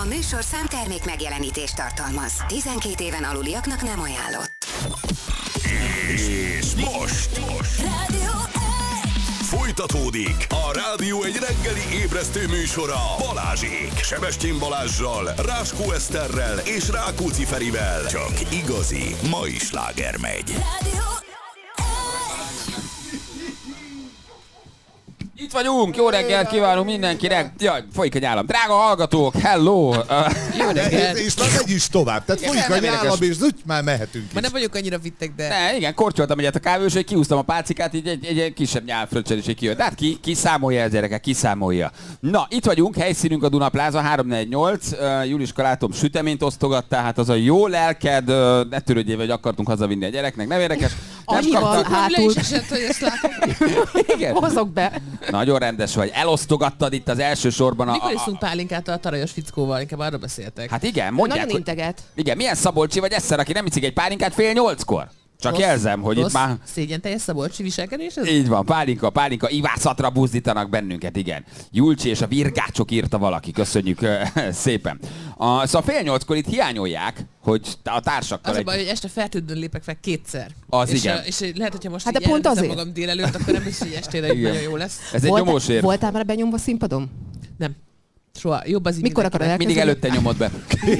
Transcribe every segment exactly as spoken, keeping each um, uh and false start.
A műsorszám termék megjelenítést tartalmaz. tizenkét éven aluliaknak nem ajánlott. És most, most. Rádió Folytatódik a Rádió egy reggeli ébresztő műsora Balázsék. Sebestyén Balázssal, Ráskó Eszterrel és Rákóczi Ferivel. Csak igazi mai sláger megy. Rádió Itt vagyunk, jó reggelt kívánunk mindenkinek. Jaj, folyik egy állam. Drága hallgatók, hello! Uh, Jó reggelt! És na megy is tovább. Tehát folyik a nyálam, és úgy már mehetünk Már nem is. vagyok annyira vittek, de... ne, igen, kortyoltam egyet a kávős, hogy kiúztam a pálcikát, így egy, egy, egy kisebb nyálfröccsel is így kijött. Hát ki, ki számolja ez, gyerekek, ki számolja. Na, itt vagyunk, helyszínünk a Duna Plaza, három négy nyolc. Uh, Juliska, látom, süteményt osztogattál, hát az a jó lelked, uh, ne törődjél, hogy akartunk hazavinni a gyereknek, nem érdekes. Nem Annyival kaptak. hátul. Le is esett, hogy ezt látom. Igen. Hozok be. Nagyon rendes vagy. Elosztogattad itt az első sorban a... Mikor a, iszunk pálinkát a tarajos fickóval? Inkább arra beszéltek. Hát igen, mondják, Nagyon hogy... integet. Igen, milyen Szabolcsi vagy Eszer, aki nem iszik egy pálinkát fél nyolckor? Csak Rossz- jelzem, hogy rossz, itt már... szégyen teljes szabolcsi viselkedés ez? Így van, pálinka, pálinka, ivászatra buzdítanak bennünket, igen. Julcsi és a virgácsok írta valaki, köszönjük szépen. A, szóval fél nyolckor itt hiányolják, hogy a társakkal Az a egy... baj, hogy este feltűnődőn lépek fel kétszer. Az és, igen. uh, És lehet, hogyha most Hát így de pont elveszem azért. magam délelőtt, akkor nem biztos, hogy estére Igen. nagyon jó lesz. Ez egy nyomós ér. Voltál már benyomva színpadon? Nem. Soha. Jobb az így Mikor mindenkinek. akarod Mindig előtte nyomod be.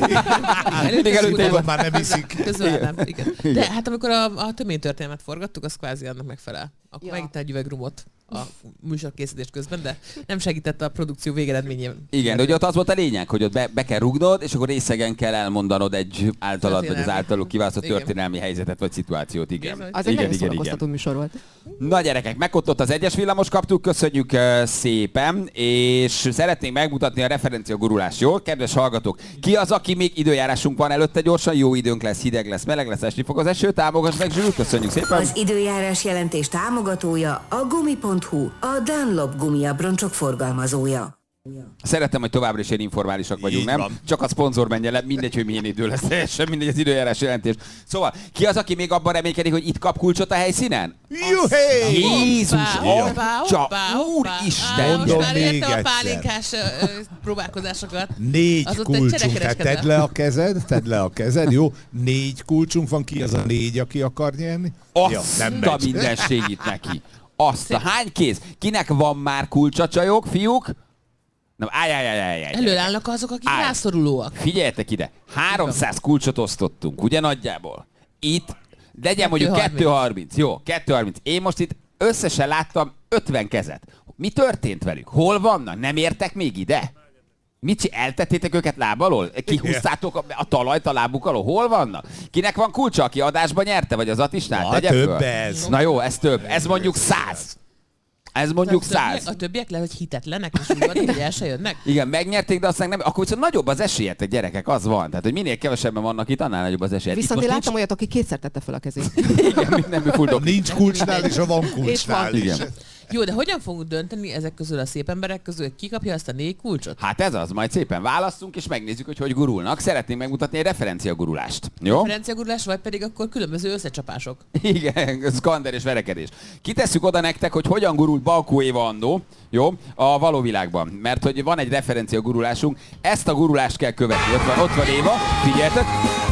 Mindig előtte szúrva. nyomod. Már nem iszik. Közben nem, igen. De hát amikor a, a töménytörténelmet forgattuk, az kvázi annak megfelel. Akkor Ja. megitt egy üveg rumot a műsorkészítés közben, de nem segített a produkció végeredményében. Igen, de ugye ott az volt a lényeg, hogy ott be, be kell rugnod, és akkor részegen kell elmondanod egy általad, vagy az Történelmi. általuk kiválasztott Igen. történelmi helyzetet, vagy szituációt. Igen. Igen, Az egy igen, nagyon igen, szórakoztató műsor volt. Na gyerekek, megkottott az egyes villamos, kaptuk, köszönjük uh, szépen, és szeretnénk megmutatni a referencia gurulást, jó? Kedves hallgatók, ki az, aki még időjárásunk van előtte gyorsan, jó időnk lesz, hideg lesz, meleg lesz, esni fog az eső, támogass meg, Zsül, köszönjük szépen. Az időjárás jelentés támogatója a gumi pont hu, a Dunlop gumiabroncsok forgalmazója. Szeretem, hogy továbbra is ilyen informálisak vagyunk, Így nem? van. Csak a szponzor menjen le, mindegy, hogy milyen idő lesz, teljesen mindegy az időjárás jelentés. Szóval, ki az, aki még abban reménykedik, hogy itt kap kulcsot a helyszínen? Juhé! Jézus, Hoppá, atya, hoppá, hoppá. úristen! Á, most Mondom már még értem a egyszer. pálinkás ö, ö, próbálkozásokat. Négy Az ott egy kulcsunk, tehát cserekereskedelem. tedd le a kezed, tedd le a kezed, jó? Négy kulcsunk van, ki az a négy, aki akar nyerni? Azt nem a megy. mindenség itt neki. Azt a hány kéz? Kinek van már kulcsa, csajok, fiúk? Nem, állj, állj, állj, állj, állj. Előállnak azok, akik Állj. rászorulóak. Figyeljetek ide, háromszáz kulcsot osztottunk, ugye nagyjából? Itt, legyen mondjuk kettő kettő harminc. Jó, kettő harminc. Én most itt összesen láttam ötven kezet. Mi történt velük? Hol vannak? Nem értek még ide? Mit csi- eltettétek őket láb alól? Kihúztátok a, a talajt a lábuk alól? Hol vannak? Kinek van kulcsa, aki adásban nyerte, vagy az Atisnál? Na, Tegye több föl. ez. Na jó, ez több. Ez mondjuk száz. Ez mondjuk a, többiek, száz. a többiek lehet, hogy hitetlenek, és úgy vannak, hogy el se jönnek. Igen, megnyerték, de aztán nem. Akkor viszont nagyobb az esélyetek, gyerekek, az van. Tehát, hogy minél kevesebben vannak itt, annál nagyobb az esélyed. Viszont Itt én most láttam olyat, aki kétszer tette fel a kezét. nincs, igen, mindenből fuldok. Nincs kulcsnál, és a van És kulcsnál van. is. Igen. Jó, de hogyan fogunk dönteni ezek közül a szép emberek közül, hogy ki kapja azt a négy kulcsot? Hát ez az, majd szépen választunk, és megnézzük, hogy hogy gurulnak. Szeretnénk megmutatni egy referencia gurulást. Jó? Referenciagurulás, vagy pedig akkor különböző összecsapások. Igen, skander és verekedés. Kitesszük oda nektek, hogy hogyan gurult Balkó Éva annó, jó, a való világban. Mert hogy van egy referencia gurulásunk, ezt a gurulást kell követni. Ott van, ott van Éva, figyeljetek.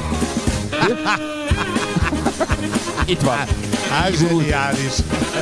Itt van. Hát zseniális.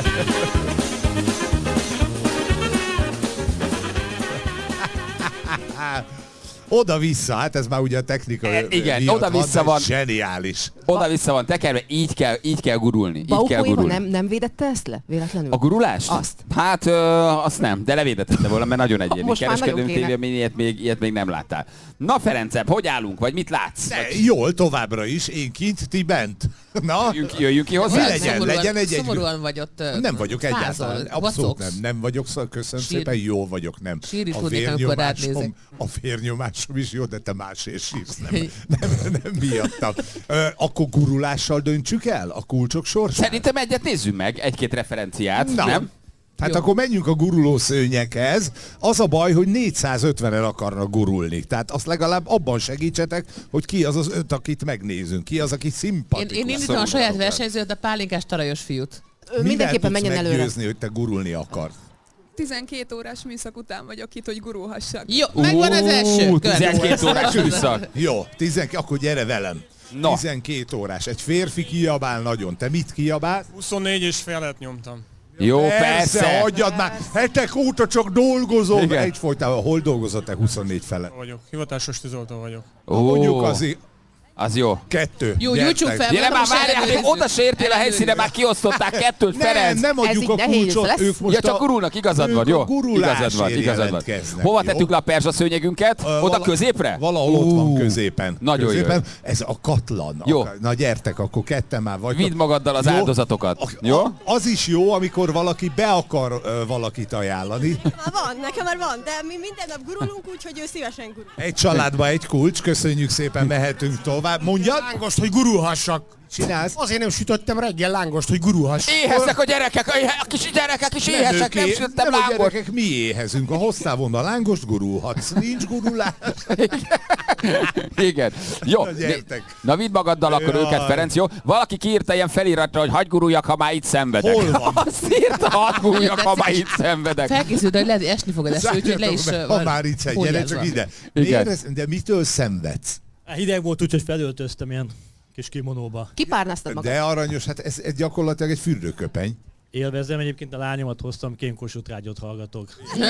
Oda-vissza, hát ez már ugye a technika E, igen, miatt oda-vissza de van. Zseniális. Oda-vissza van tekerve, így kell, így kell gurulni. Így kell Baukó Éva gurulni. nem, nem védette ezt le? Véletlenül? A gurulást? Azt. Hát ö, azt nem, de levédetette volna, mert nagyon egyéni. Most már nagyon Kereskedőn kéne. tévében ilyet még, ilyet még nem láttál. Na Ferencebb, hogy állunk, vagy mit látsz? De Vagy jól, továbbra is. Én kint, ti bent. Na, jöjjünk, jöjjünk ki Mi hozzá? legyen? Szomorúan- legyen egy- egy- Szomorúan vagy ott. ö, nem vagyok fázol, egyáltalán. Abszolút vacogsz. nem. Nem vagyok, szóval köszönöm Sír- szépen, jó vagyok, nem. Sírni A tudnék, amikor rád vérnyomásom, nézek. a vérnyomásom is jó, de te másért sírsz, nem, nem, nem miattam. Ö, akkor gurulással döntsük el a kulcsok sorsát? Szerintem egyet nézzünk meg, egy-két referenciát, Na. nem? Hát Jó. akkor menjünk a guruló szőnyekhez. Az a baj, hogy négyszázötvenen akarnak gurulni. Tehát azt legalább abban segítsetek, hogy ki az az öt, akit megnézünk. Ki az, aki Én, szimpatikus. én indítom a saját versenyzőt, a pálinkás tarajos fiút. Ö, Mindenképpen menjen Mivel tudsz előre. meggyőzni, hogy te gurulni akar? tizenkét órás műszak után vagyok itt, hogy gurulhassak. Jó, megvan az első. tizenkét órás műszak. Jó, tizenkét, akkor gyere velem. No. tizenkét órás. Egy férfi kiabál nagyon. Te mit kiabálsz? huszonnégy és felet nyomtam. Jó, persze. Persze, adjad már. Hetek óta csak dolgozom. Igen. Egyfolytában hol dolgozott te huszonnégy fele? Vagyok. Hivatásos tűzoltó vagyok. Ó, Mondjuk azért az jó. kettő. Jó, Gyertek. gyújtsuk fel. Gyere már, most várjál, még ellenőrizzük. oda se értél a helyszíne, már kiosztották kettőt, Nem, Ferenc. nem Ez adjuk így a nehéz kulcsot, lesz. ők most Ja, csak a- gurulnak, igazad ők van, a jó? gurulásért Igazad van, igazad van. jelentkeznek, Hova jó? tettük le a perzsa szőnyegünket? Ö, Oda vala- középre? Valahol ott van Ú, középen. Nagyon középen. jó. Ez a katlan. Jó. A- Na gyertek, akkor ketten már vagytok. Vidd magaddal az Jó? áldozatokat. A- Jó? a- Az is jó, amikor valaki be akar ö, valakit ajánlani. Már van, nekem már van, de mi minden nap gurulunk, úgyhogy ő szívesen gurul. Egy családba egy kulcs, köszönjük szépen, mehetünk tovább. Mondjad, Lángost, hogy gurulhassak. csinálsz? Azért nem sütöttem reggel lángost, hogy gurulhassak. Éheznek a gyerekek, a kis gyerekek is éhesek, nem é- sütöttem nem a lángot. gyerekek, mi éhezünk. Ha hoztál volna lángost, gurulhatsz. Nincs gurulás. Igen. Jó. Na, gyertek. Na vidd magaddal akkor Jaj. őket, Ferenc, jó? Valaki kiírta ilyen feliratra, hogy hagy guruljak, ha már itt szenvedek. Hol van? Azt írta, hadd guruljak, ha már itt szenvedek. Felkészült, hogy lehet, hogy esni fog az eső, úgyhogy le is Szálljatok be, van ha már itt egy, gyere csak ide. Igen. Miért, de mitől szenvedsz? Hideg volt, úgyhogy felöltöztem ilyen kis kimonóba. Kipárnáztad magad. De aranyos, hát ez, ez gyakorlatilag egy fürdőköpeny. Élvezem, egyébként a lányomat hoztam, Kénkossuth rádiót hallgatok.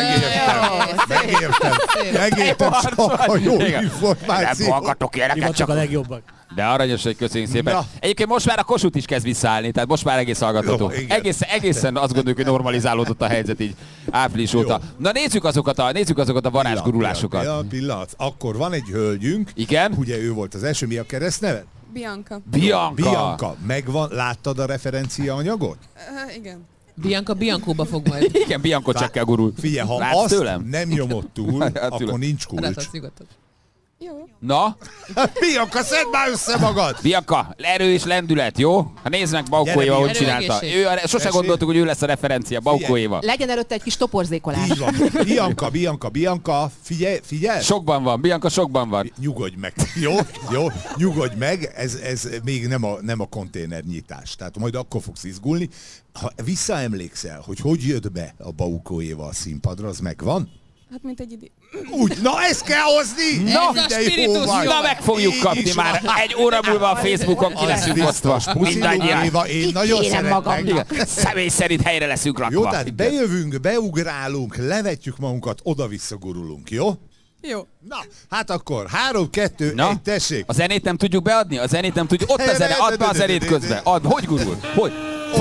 Megértem, megértem, csak a jó Igen. Nem információ. hallgatok ilyeneket, Csak csak a legjobbak. De aranyos, hogy köszönjük szépen. Na. Egyébként most már a Kossuth is kezd visszaállni, tehát most már egész hallgatható. Jó, igen. Egészen, egészen azt gondoljuk, hogy normalizálódott a helyzet így április óta. Na nézzük azokat a, nézzük azokat a varázsgurulásokat. Ja, pillanat. Akkor van egy hölgyünk. Igen? Ugye ő volt az első, mi a keresztneve? Bianca. Bianca. Bianca. Megvan, láttad a referencia anyagot? Uh, igen. Bianca Biancóba fog majd. Igen, Bianco csekkel gurul. Figyelj, ha Látsz azt tőlem? nem nyomod túl, Hát akkor tőlem. nincs kulcs. Rátasz nyugodtan. Jó. Na, Bianca, szedd már össze magad! Bianca, erő és lendület, jó? Ha nézd meg Baukó Gyere, Éva, hogy Erő, csinálta. egészség. Ő, sose Tessék. gondoltuk, hogy ő lesz a referencia, Baukó Éva. Legyen előtte egy kis toporzékolás. Így van. Bianca, Bianca, Bianca, figyelj, figyelj! Sokban van, Bianca sokban van. Nyugodj meg. Jó? Jó? Nyugodj meg, ez, ez még nem a, nem a konténernyitás. Tehát majd akkor fogsz izgulni. Ha visszaemlékszel, hogy hogy jött be a Baukó Éva a színpadra, az megvan? Hát mint egy idő. Úgy, na ezt kell hozni! Na, De ez a jó spiritus, vagy. Na meg fogjuk Így kapni is már. van. Egy óra múlva a Facebookon ki Az leszünk biztos. osztva. Puszilunk, Mindannyian. Éva, én nagyon Kérem szeretlek. magamnak. Igen. Személy szerint helyre leszünk rakva. Jó, tehát Igen. bejövünk, beugrálunk, levetjük magunkat, oda-vissza gurulunk, jó? Jó. Na, hát akkor három, kettő, Na, egy, tessék. a zenét nem tudjuk beadni? A zenét nem tudjuk. Ott a zene, add be a zenét közben. Add, hogy gurul? Hogy?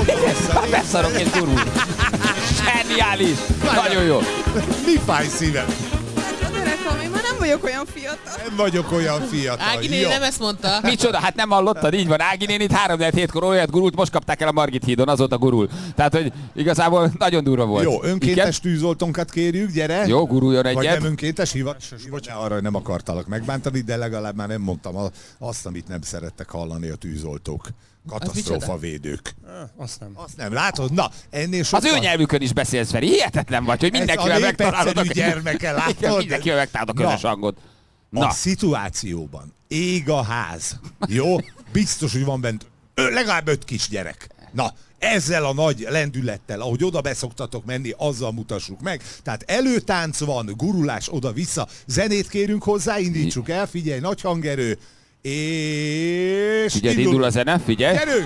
Már beszarok és gurul. Zseniális. Nagyon jó. Mi fáj szívem? Hát a gyerekem, én már nem vagyok olyan fiatal. Nem vagyok olyan fiatal. Ági néni Jó. nem ezt mondta. Micsoda, hát nem hallottad, így van. Ági néni itt három hétkor olyat gurult, most kapták el a Margit hídon, azóta gurul. Tehát, hogy igazából nagyon durva volt. Jó, önkéntes Igen? tűzoltónkat kérjük, gyere. Jó, guruljon Vagy egyet. nem önkéntes, hivatásos. Bocsánat, arra nem akartalak megbántani, de legalább már nem mondtam a- azt, amit nem szerettek hallani a tűzoltók. Katasztrófavédők. Azt nem. Azt nem látod? Na, ennél Az sokkal... ő nyelvükön is beszélsz, Feri. Hihetetlen vagy, hogy Ez mindenkivel a megtalálod a népegyszerű gyermeke, látod? Igen, mindenkivel megtalálod a Na. közös hangot. A Na, szituációban ég a ház. Jó? Biztos, hogy van bent ö, legalább öt kisgyerek. Na, ezzel a nagy lendülettel, ahogy oda beszoktatok menni, azzal mutassuk meg. Tehát előtánc van, gurulás oda-vissza, zenét kérünk hozzá, indítsuk el, figyelj, nagy hangerő, és... figyelj, indul a zene, figyelj. Gyerünk!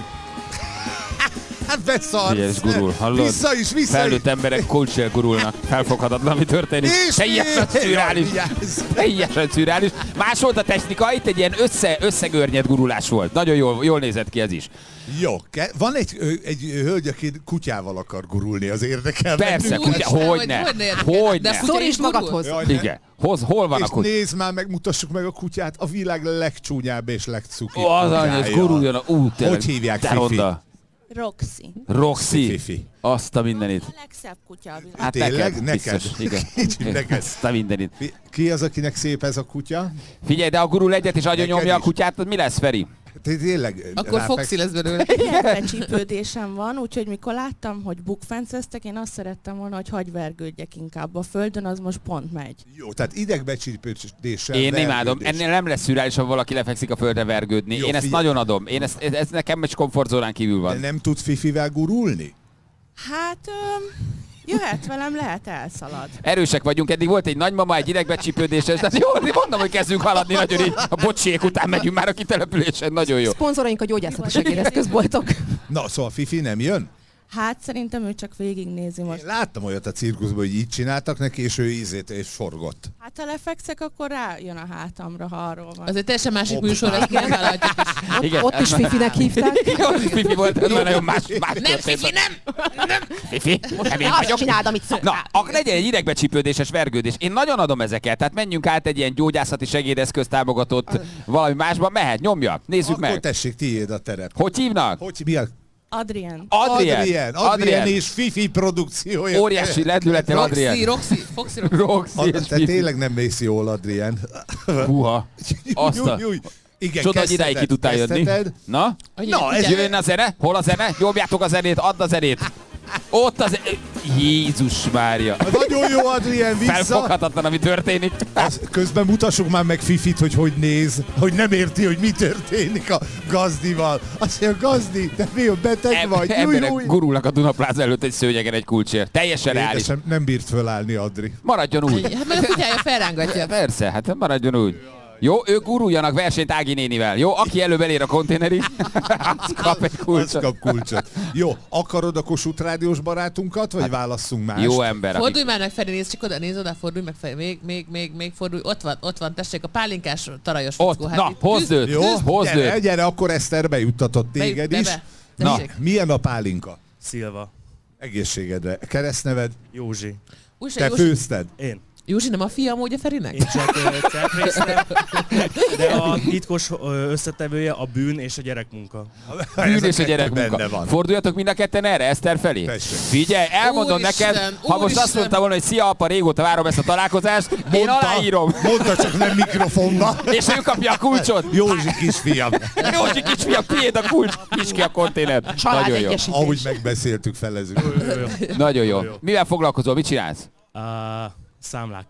Hát beszarsz! Figyelj, és gurul, hallod? Vissza is, vissza Felnőtt is! emberek kulcsél gurulnak. Felfoghatatlan, mi történik. És Teljesen mi? szürreális. Jaj, vigyázz! Teljesen szürreális. Más volt a technika, itt egy ilyen össze, összegörnyed gurulás volt. Nagyon jól, jól nézett ki ez is. Jó, ke- van egy, ö, egy hölgy, aki kutyával akar gurulni, az érdekel. Persze, bennünket. kutya, Hogy- hogyne. hogyne érdekel? De Hogyne. a kutya Szorítsd is gurul? magadhoz. Jaj, nem. Igen. Hoz, hol van a És kutya? nézd már meg, mutassuk meg a kutyát, a világ legcsúnyább és legcukibb Ó, az anyja, ez kutyája. guruljon a... Ú, tényleg. Hogy hívják, de Fifi? ronda. Roxy. Roxy. Fifi. Azt a mindenit. A legszebb kutya a világon. Hát Tényleg? neked? Neked? Biztos, igen. Kicsit neked. Azt a mindenit. Fi- Ki az, akinek szép ez a kutya? Figyelj, de ha gurul egyet és agyon Neked nyomja a is. kutyát, az mi lesz, Feri? Té- Tényleg? Akkor ráfek- Foxy lesz belőle. Nyelvecsípődésem van, úgyhogy mikor láttam, hogy bukfenceztek, én azt szerettem volna, hogy hagyj vergődjek inkább a földön, az most pont megy. Jó, tehát idegbecsípődéssel. Én imádom. vergődés. Ennél nem lesz szürreális, ha valaki lefekszik a földre vergődni. Jó, Én ezt figyelj. nagyon adom. Én ezt, ez, ez nekem egy komfortzónán kívül De van. nem tudsz Fifivel gurulni? Hát, öm, Jöhet velem, lehet elszalad. Erősek vagyunk, eddig volt egy nagymama, egy idegbecsípődéses, tehát jó, mondom, hogy kezdünk haladni nagyon így. A bocsiék után megyünk már a kitelepülésen, nagyon jó. Szponzoraink a gyógyászati segédeszközboltok. Na, szóval Fifi nem jön? Hát szerintem ő csak végignézi most. Én láttam olyat a cirkuszban, hogy így csináltak neki, és ő ízét és forgott. Hát ha lefekszek, akkor rájön a hátamra, ha arról van. Az egy teljesen másik Hoppá. műsor, ezt nem vállalhatjuk is. Igen, Ott ez is már- Fifinek hívták. Ott is Fifi volt, ez már nagyon más, más Nem, történt. Fifi, nem! Nem! Fifi, nem én Azt vagyok. csináld, amit Na, szoktál. akkor legyen egy idegbecsípődéses vergődés. Én nagyon adom ezeket, tehát menjünk át egy ilyen gyógyászati segédeszköz támogatott valami másban. Mehet, nyomja, nézzük Akkor meg. tessék, tiéd a terep. Hogy hívnak? Hogy mi a... Adrien. Adrien. Adrien, Adrien és Fifi produkciója. Óriási lendülettel Roxy, Adrien. Roxy, Foxy, Roxy. Roxy A, és te Fifi. tényleg nem mész jól, Adrien. Húha. Azt a... Júj, júj. Igen, Csoda, hogy idáig ki tudtál jönni. kezdheted. Na? Na, ez Jöjjön a zene? Hol a zene? Nyomjátok a zenét, add a zenét. Ott az... Jézus Mária. Nagyon jó, Adrien, vissza. Felfoghatatlan, ami történik. Az, közben mutassuk már meg Fifit, hogy hogy néz, hogy nem érti, hogy mi történik a gazdival. Azt mondja, gazdi, te mi a beteg Em- vagy? Júj, emberek júj. gurulnak a Dunapláza előtt egy szőnyegen egy kulcsért. Teljesen reális. Édesem, nem bírt fölállni, Adri. Maradjon úgy. Hát meg a kutyája felrángatja. Persze, hát maradjon úgy. Jó, ők guruljanak versenyt Ági nénivel. Jó, aki előbb elér a konténerig, az kap egy Az kulcsot. kap kulcsot. Jó, akarod a Kossuth Rádiós barátunkat, vagy válasszunk mást? Jó ember. Fordulj Akik... már meg felé, nézd csak oda, nézd oda, fordulj meg felé, még, még, még, még fordulj, ott van, ott van, tessék, a pálinkás tarajos Ott, fickó. na, itt hozd küzd- őt, Jó, hozd gyere, őt. gyere, akkor Eszter bejuttatott Beüt- téged be, is. be. Na, Tessék. milyen a pálinka? Szilva. Egészségedre. Keresztneved? Józsi. Újsa, Te Józsi, főzted? Én. Józsi nem a fia amúgy a Ferinek? Én csak ö, cetrésztem, de a titkos ö, összetevője a bűn és a gyerekmunka. Bűn Ez a és a kettő gyerekmunka. benne van. Forduljatok mind a ketten erre, Eszter felé. Tessék. Figyelj, elmondom Úristen, neked, ha most úristen. azt mondta volna, hogy szia apa, régóta várom ezt a találkozást, én aláírom. Mondta, csak nem mikrofonba. És ő kapja a kulcsot. Józsi kisfiam. Józsi kisfiam, tiéd a kulcs, nyisd ki a konténert. Család Nagyon jó. egyesítés. Ahogy megbeszéltük, felezünk. Nagyon jó. Mivel foglalkozol, mit csinálsz? A számlák.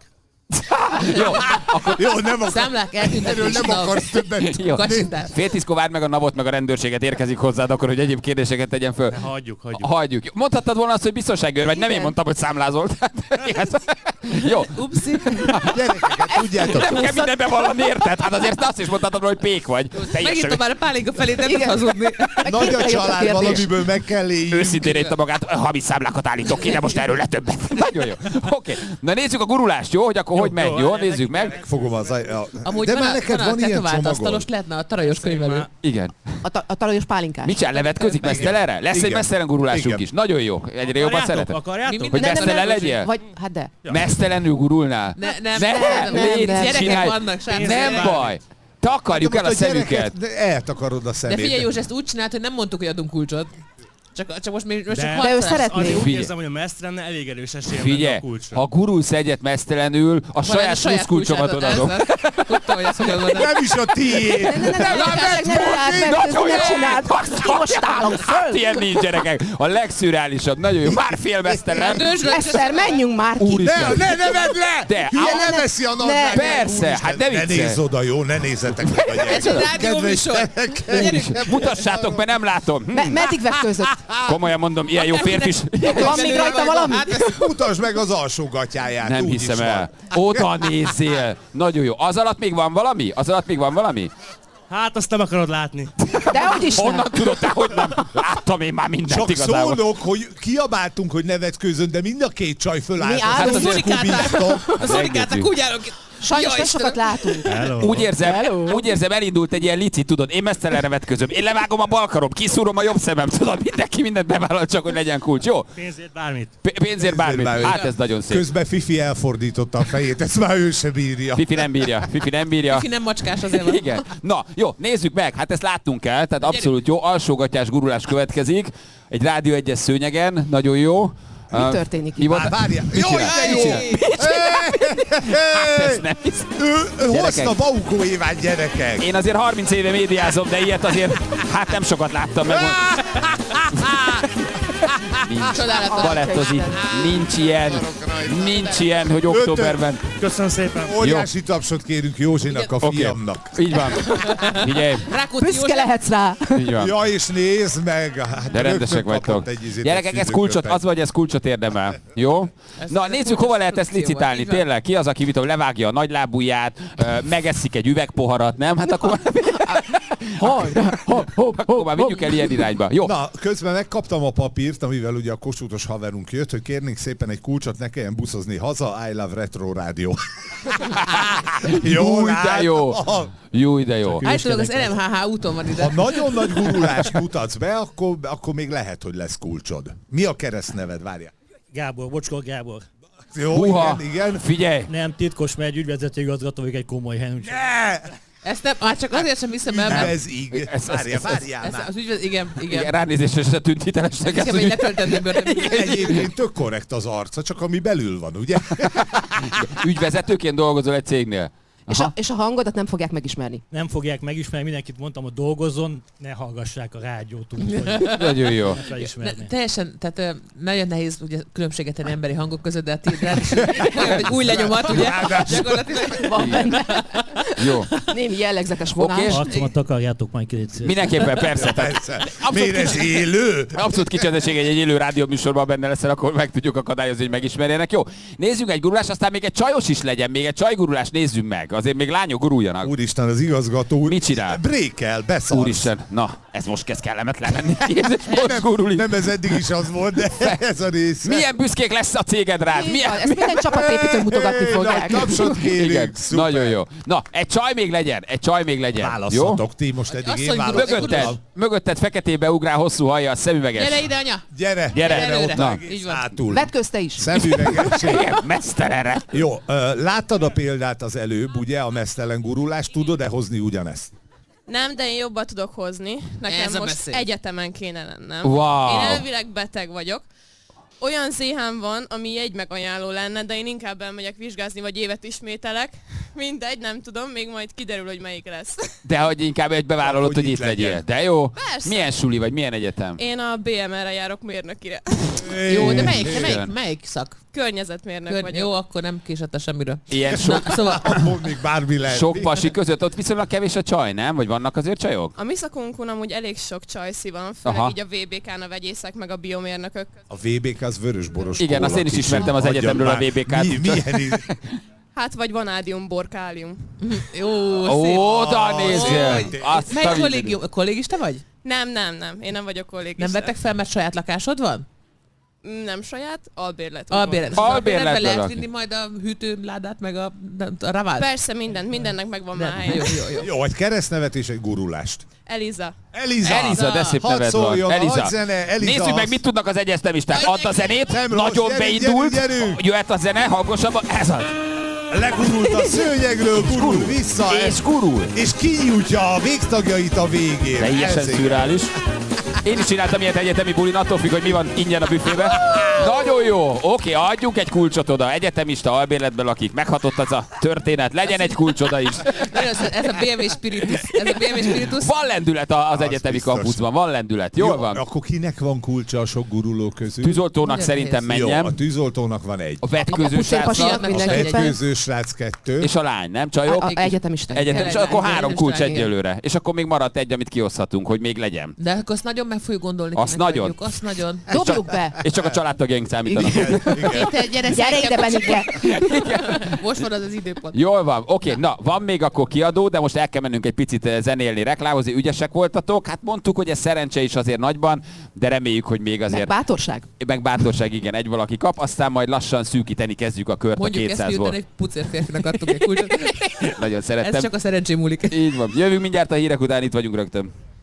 Jó, akkor Jó, nem akar, Számlák erről eltüntetés. nem akarsz többet. jó. Kacsintás. Fél tízkor várd meg a navot, meg a rendőrséget érkezik hozzád, akkor hogy egyéb kérdéseket tegyen föl. Ne, hagyjuk, hagyjuk. Hagyjuk. Mondhattad volna azt, hogy biztonságőr vagy, nem én Igen. mondtam, hogy számlázol. Tehát, jó, Upsi. Gyerekeket, tudjátok, nem kell mindent bevallani, érted? Hát azért azt is mondhatod, hogy pék vagy. Teljesen Megint már a pálinka felé, nem tud Igen. hazudni. nagy a Jött a család, kérdés. valamiből meg kell éljünk. őszintén írta magát, hamis számlákat állítok ki, de most erről le többet. Nagyon jó. Oké. Na nézzük a gurulást, jó? Hogy akkor hogy megy, jó? Nézzük meg. Fogom az... A... Amúgy De van, már a, neked van, a van ilyen tetovált csomagod. asztalos, lehetne a tarajos könyvelő. Igen. A, ta- a talajos pálinkás. Mit csinál, levetközik mesztelenre? Lesz egy Igen. mesztelen gurulásunk Igen. is. Nagyon jó. Egyre jobban Akarjátok? szeretem. Akarjátok? Mi Hogy Nem, nem, mesztelen nem, legyél? Vagy, hát de. Mesztelenül gurulnál? Ne, nem, Ne, nem, nem, légy, nem. Gyerekek csinálj. vannak, srácok. Nem baj. Takarjuk el a szemüket. Eltakarod a De szemét. figyelj, Józs, ezt úgy csinált, hogy nem mondtuk, hogy adunk kulcsot. Csak, csak most, még, most csak De- De ő harcolás. szeretné. Azért úgy Figyelj. érzem, hogy a mesztelenne elég erős esélyem lenne Figyelj, a kulcsra. ha gurulsz egyet mesztelenül, a saját pluszkulcsomat odaadom. Tudtam, hogy ezt fogod mondani. Nem is a tiéd. Ne, ne, ne, ne, ne, Nagyon ne jó. csináld! Most állok Hát föl! ilyen nincs, gyerekek. A legszürreálisabb. Nagyon jó. Már fél mesztelen. Eszter, menjünk már ki! Ne, Úristen. ne, ne vedd le! De, Hülye, á- ne veszi a nadrágot. Persze, Úristen, hát ne Ne viccelj. nézz oda, jó? Ne nézzetek meg a Ez egy gyerekek. rádióműsor. Gyerekek. Mutassátok, mert nem látom. Hm. Me- meddig vetközött? Komolyan mondom, ilyen jó férfi is. Van még rajta valami? Mutasd meg az alsó gatyáját. Nem úgy hiszem is el. van. Oda nézzél. Nagyon jó. Az alatt még van valami? Az alatt még van valami? Hát azt nem akarod látni. Dehogy is nem. Honnan tudod te, hogy nem? Láttam én már mindent Csak igazából. szólok, hogy kiabáltunk, hogy ne vetkőzön, de mind a két csaj fölállt. Mi állunk? Az Szurikálták. kubiztok. A szurikátak úgy állok. Sajnos Jaj, nem sokat látunk. Hello. Úgy érzem, úgy érzem, elindult egy ilyen lici, tudod, én mesztelenre vetközöm. Én levágom a bal karom, kiszúrom a jobb szemem, tudod, mindenki mindent bevállal, csak hogy legyen kulcs, jó? Pénzért bármit. P- pénzért bármit. bármit. Hát ez nagyon szép. Közben Fifi elfordította a fejét, ezt már ő se bírja. Fifi nem bírja, Fifi nem bírja. Ki nem macskás azért van. Igen. Na, jó, nézzük meg, hát ezt láttunk el, tehát abszolút jó, alsógatyás gurulás következik. Egy Rádió egyes szőnyegen, nagyon jó. Mi Uh, történik Mi itt? volt? Á, várjál. Mit Jó, csinál? de Mit jó! csinál? Hát ezt nem hiszem. Ő, ő Gyerekek. hozta Baukó Évát, gyerekek. Én azért harminc éve médiázom, de ilyet azért hát nem sokat láttam meg. Nincs. Csodálatos. Balettozik. Nincs ilyen. Nincs ilyen, hogy októberben. Köszönöm szépen. Óriási tapsot kérünk Józsinak, a Oké. fiamnak. Így van. Figyelj. Rákóczi Büszke József. lehetsz rá. Így van. Ja, és nézd meg! Hát De rendesek rögtön kapott vagytok. egy izét, Gyerekek, egy ez kulcsot, szűzőköpet. az vagy, ez kulcsot érdemel. Jó? Ez- Na, ez nézzük, kulcsos hova lehet ezt konstrukció licitálni. volt, így van. Tényleg, ki az, aki mit tudom, levágja a nagylábúját, ö, megeszik egy üvegpoharat, nem? Hát akkor, akkor már vigyük el ilyen irányba. Jó. Na, közben megkaptam a papírt, amivel ugye a kossuthos haverunk jött, hogy kérnénk szépen egy kulcsot, ne kelljen buszozni haza, I love Retro Radio. Jó, de hát, jó. ha- Jó, de jó. Állítólag az er em há há úton van Ha ide. nagyon nagy gurulást mutatsz be, akkor, akkor még lehet, hogy lesz kulcsod. Mi a keresztneved? Várjál. Gábor, Bocskor Gábor. Jó, Húha, igen, igen. figyelj! Nem titkos, mert egy ügyvezető igazgató vagyok egy komoly helyen. úgyhogy- Ne! Ezt nem, hát csak azért sem hiszem el, mert... Ez így. Ez- ez- Várjál, ez- ez- várjál Ez, már. az ügyvezet, igen, igen. Igen, ránézésre se tűnt hitelesnek. ez, Igen, hogy hogy- letölteni bőrön. Egyébként tök korrekt az arca, csak ami belül van, ugye? Ügyvezetőként dolgozol egy cégnél. És a, és a hangodat nem fogják megismerni. Nem fogják megismerni, mindenkit mondtam, hogy dolgozzon, ne hallgassák a rádiót, úgyhogy Nagyon jó. ne Ne, felismerni. teljesen, tehát ö, nagyon nehéz ugye különbséget tenni emberi hangok között, de a tiéd is olyan, hogy új lenyomat, ugye? Gyakorlatilag. Van benne Jó. némi jellegzetes vonás. Oké. Arcomat takarjátok majd két Mindenképpen, persze. Tehát Persze. Miért ez élő? abszolút kicsendesség, egy élő rádió műsorban benne leszel, akkor meg tudjuk akadályozni, hogy megismerjenek. Jó, nézzünk egy gurulást, aztán még egy csajos is legyen, még egy csajgurulást nézzünk meg. Azért még lányok guruljanak. Úristen, az igazgató úr. Mit csinál? Brékel, beszarsz. Úristen, na, ez most kezd kellemetlen lenni. Jézus, most Nem, gurulik. nem ez eddig is az volt, de ez a rész. Milyen büszkék lesz a céged rád? Milyen... Ezt minden csapatépítő mutogatni fogják. Tapsot kérünk. Igen, Szuper. nagyon jó. Na, egy csaj még legyen, egy csaj még legyen. Jó? Választhatok ti, most eddig én Asszony, választottam. Mögötted, mögötted feketébe ugrál, hosszú hajjal, szemüveges. Gyere ide, anya! Gyere, Gyere, gyere ott na. egész Így van. hátul. Vetközte is. Szemüveges. Igen, mesztelenre. Jó, ö, láttad a példát az előbb, ugye, a mesztelen gurulást, tudod-e hozni ugyanezt? Nem, de én jobban tudok hozni. Nekem Ez a most beszéd. egyetemen kéne lennem. Wow. Én elvileg beteg vagyok. Olyan zéhám van, ami egy megajánló lenne, de én inkább elmegyek vizsgázni, vagy évet ismételek. Mindegy, nem tudom, még majd kiderül, hogy melyik lesz. De hogy inkább egy bevállalod, Hogy hogy itt itt legyél. legyen. De jó. Persze. Milyen suli vagy, milyen egyetem? Én a bé em er-re járok mérnökire. Jó, de melyik, de melyik, Igen. melyik szak? Környezetmérnök Kör, vagyok. jó, akkor nem késett semmiről. Ilyen sok, Na, szóval Mondd még bármi lehet. sok pasi között, ott viszonylag kevés a csaj, nem? Vagy vannak azért csajok? A mi szakunkon amúgy elég sok csajszi van, főleg Aha. így a vé bé ká-n a vegyészek, meg a biomérnökök. A vé bé ká az vörösboros Igen, kóla azt én is kicsi. ismertem az Hagyjad egyetemről a már. vé bé ká-t. Mi, milyen íz? Hát vagy vanádium, borkálium. jó, szép. Oda nézzél! Jaj, Azt Melyik a kollégium? Kollégista vagy? Nem, nem, nem. Én nem vagyok kollégista. Nem vettek fel, mert saját lakásod van? Nem saját, albérlet. Albérlet. úgymond. Albérletből Albérletbe lehet lakni. vinni majd a hűtőládát, meg a, a ravát? Persze, mindent, mindennek megvan már Nem, jó, helye. jó, jó. Jó, egy keresztnevet és egy gurulást. Eliza. Eliza! Eliza, de szép Hadd neved van. szóljon a Eliza. hadszene, Eliza Nézzük meg, az- mit tudnak az egyeztemisták. Add a zenét, Nem rossz, nagyon gyerünk, beindult. gyerünk, gyerünk. Jöhet a zene, hangosabban. Ez az. Legurult a szőnyegről, gurul vissza. És gurul. És kinyújtja a végtagjait a végén. Teljesen Ezért. szürreális. Én is csináltam ilyet egyetemi bulin, attól függ, hogy mi van ingyen a büfébe. Nagyon jó. Oké, adjunk egy kulcsot oda. Egyetemista albérletben lakik. Meghatott az a történet. Legyen egy kulcs oda is. Nagyon szép, ez a bé em vé Spiritus. Ez a bé em vé Spiritus. Van lendület a- az Az egyetemi biztos. kampuszban. Van lendület. Jól Jó, van. Akkor kinek van kulcsa a sok guruló közül? Tűzoltónak Nagyon szerintem nehéz. Jó, menjen. a tűzoltónak van egy. A vetkőző pucérpasinak srácnak. A mindenképpen. vetkőző srác kettő. És a lány, nem? Csajok? A, a egyetemista. Egyetem, és Tényleg, akkor lány, három egyetemis kulcs lány, igen. egyelőre. És akkor még maradt egy, amit kioszthatunk, hogy még legyen. De akkor azt nagyon meg fogjuk gondolni. Azt kinek nagyon. adjuk, Azt nagyon. Dobjuk be. És csak a családtagjaink számítanak. Igen, igen. Te gyere, Gyere ide, Benike. Most van az az időpont. Jól van, oké, na, van még akkor kiadó, de most el kell mennünk egy picit eh, zenélni, reklámozni, ügyesek voltatok. Hát mondtuk, hogy ez szerencse is azért nagyban, de reméljük, hogy még Meg azért, bátorság. meg bátorság, igen, egy valaki kap, aztán majd lassan szűkíteni kezdjük a kört Mondjuk a ezt, miután kétszázból. egy pucér férfinak adtunk egy kulcsot. Nagyon Ez szerettem. csak a szerencsém múlik. Így van. Jövünk mindjárt a hírek után, itt vagyunk rögtön.